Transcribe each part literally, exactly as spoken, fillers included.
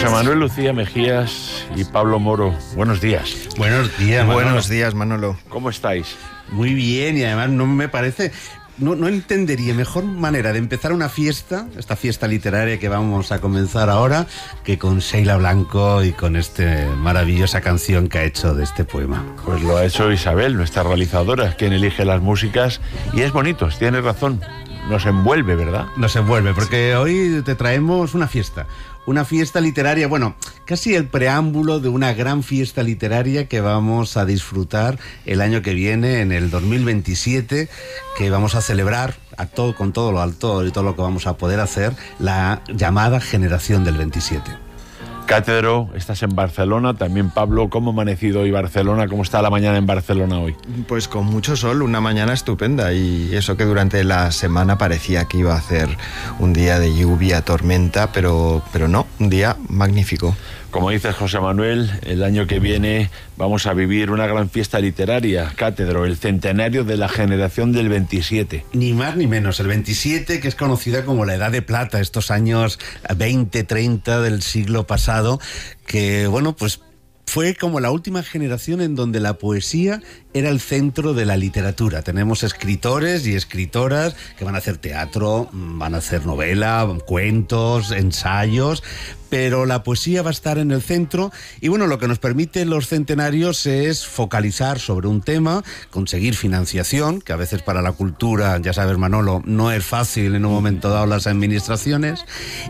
José Manuel Lucía Mejías y Pablo Moro, buenos días. Buenos días, Manolo. Buenos días, Manolo. ¿Cómo estáis? Muy bien, y además no me parece... No, no entendería mejor manera de empezar una fiesta, esta fiesta literaria que vamos a comenzar ahora, que con Sheila Blanco y con esta maravillosa canción que ha hecho de este poema. Pues lo ha hecho Isabel, nuestra realizadora, quien elige las músicas, y es bonito, tienes razón, nos envuelve, ¿verdad? Nos envuelve, porque hoy te traemos una fiesta. Una fiesta literaria, bueno, casi el preámbulo de una gran fiesta literaria que vamos a disfrutar el año que viene, en el dos mil veintisiete, que vamos a celebrar a todo, con todo lo alto y todo lo que vamos a poder hacer, la llamada Generación del veintisiete. Cátedro, estás en Barcelona, también Pablo, ¿cómo ha amanecido hoy Barcelona? ¿Cómo está la mañana en Barcelona hoy? Pues con mucho sol, una mañana estupenda, y eso que durante la semana parecía que iba a ser un día de lluvia, tormenta, pero, pero no, un día magnífico. Como dices, José Manuel, el año que viene vamos a vivir una gran fiesta literaria, Cátedro, el centenario de la Generación del veintisiete. Ni más ni menos, el veintisiete, que es conocida como la Edad de Plata, estos años veinte, treinta del siglo pasado, que, bueno, pues fue como la última generación en donde la poesía era el centro de la literatura. Tenemos escritores y escritoras que van a hacer teatro, van a hacer novela, cuentos, ensayos, pero la poesía va a estar en el centro. Y bueno, lo que nos permite los centenarios es focalizar sobre un tema, conseguir financiación, que a veces para la cultura, ya sabes, Manolo, no es fácil en un momento dado las administraciones,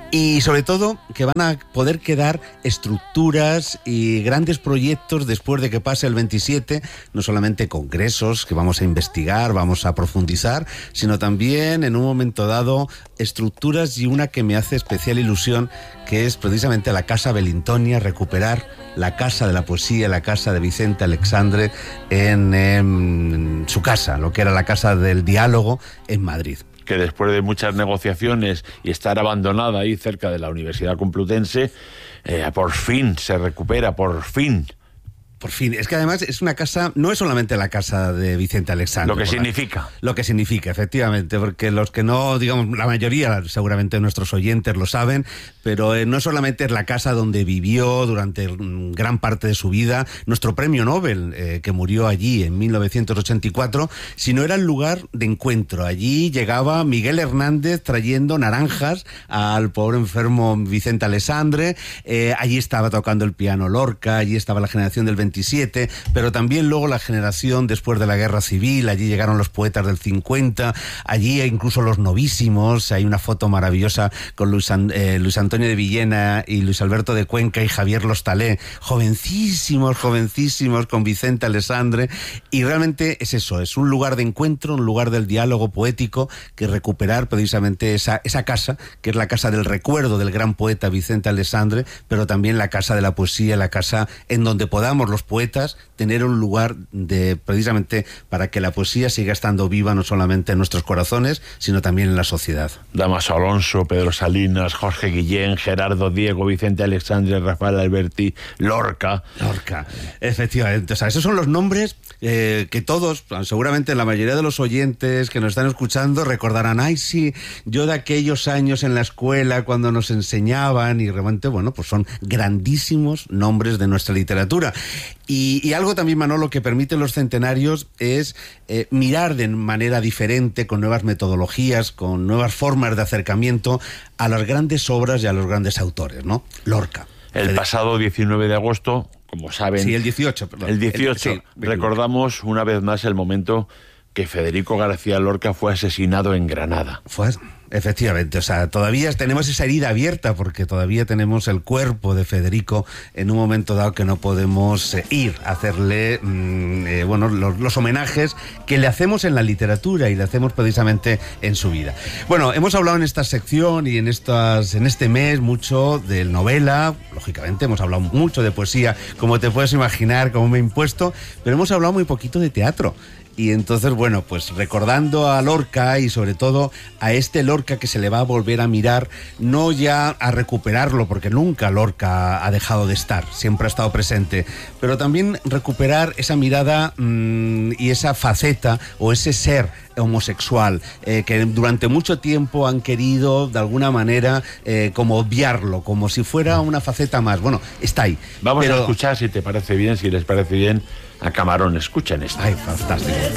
y sobre todo que van a poder quedar estructuras y grandes proyectos después de que pase el veintisiete, no solamente congresos que vamos a investigar, vamos a profundizar, sino también en un momento dado estructuras, y una que me hace especial ilusión, que es precisamente la Casa Belintonia, recuperar la Casa de la Poesía, la Casa de Vicente Alexandre en, en su casa, lo que era la Casa del Diálogo en Madrid. Que después de muchas negociaciones y estar abandonada ahí cerca de la Universidad Complutense, eh, por fin se recupera, por fin. Por fin, es que además es una casa, no es solamente la casa de Vicente Alexandre. Lo que significa. Lo que significa, efectivamente, porque los que no, digamos, la mayoría, seguramente nuestros oyentes lo saben, pero eh, no solamente es la casa donde vivió durante gran parte de su vida nuestro premio Nobel, eh, que murió allí en mil novecientos ochenta y cuatro, sino era el lugar de encuentro. Allí llegaba Miguel Hernández trayendo naranjas al pobre enfermo Vicente Alexandre, eh, allí estaba tocando el piano Lorca, allí estaba la generación del veintisiete, pero también luego la generación después de la Guerra Civil, allí llegaron los poetas del cincuenta, allí incluso los novísimos, hay una foto maravillosa con Luis, eh, Luis Antonio de Villena y Luis Alberto de Cuenca y Javier Lostalé, jovencísimos, jovencísimos, con Vicente Alexandre, y realmente es eso, es un lugar de encuentro, un lugar del diálogo poético, que recuperar precisamente esa, esa casa, que es la casa del recuerdo del gran poeta Vicente Alexandre, pero también la casa de la poesía, la casa en donde podamos los poetas tener un lugar de precisamente para que la poesía siga estando viva no solamente en nuestros corazones, sino también en la sociedad. Damaso Alonso, Pedro Salinas, Jorge Guillén, Gerardo Diego, Vicente Alexandre, Rafael Alberti, Lorca. Lorca, efectivamente. O sea, esos son los nombres eh, que todos, seguramente la mayoría de los oyentes que nos están escuchando recordarán. Ay, sí, yo de aquellos años en la escuela cuando nos enseñaban, y realmente, bueno, pues son grandísimos nombres de nuestra literatura. Y, y algo también, Manolo, que permiten los centenarios es eh, mirar de manera diferente, con nuevas metodologías, con nuevas formas de acercamiento a las grandes obras y a los grandes autores, ¿no? Lorca. El pasado diecinueve de agosto, como saben... Sí, el dieciocho, perdón. El dieciocho, el, sí, recordamos una vez más el momento que Federico García Lorca fue asesinado en Granada. Fue... Efectivamente, o sea, todavía tenemos esa herida abierta porque todavía tenemos el cuerpo de Federico en un momento dado que no podemos eh, ir a hacerle, mmm, eh, bueno, los, los homenajes que le hacemos en la literatura y le hacemos precisamente en su vida. Bueno, hemos hablado en esta sección y en, estas, en este mes mucho de novela, lógicamente hemos hablado mucho de poesía, como te puedes imaginar, como me he impuesto, pero hemos hablado muy poquito de teatro. Y entonces, bueno, pues recordando a Lorca y sobre todo a este Lorca que se le va a volver a mirar, no ya a recuperarlo, porque nunca Lorca ha dejado de estar, siempre ha estado presente, pero también recuperar esa mirada mmm, y esa faceta o ese ser homosexual eh, que durante mucho tiempo han querido de alguna manera eh, como obviarlo, como si fuera una faceta más. Bueno, está ahí. Vamos pero... a escuchar, si te parece bien, si les parece bien, a Camarón. Escuchen esto. Ay, fantástico.